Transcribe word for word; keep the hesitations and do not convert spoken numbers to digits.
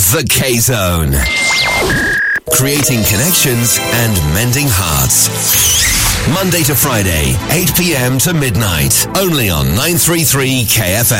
The K-Zone. Creating connections and mending hearts. Monday to Friday, eight p.m. to midnight. Only on nine thirty-three K F M.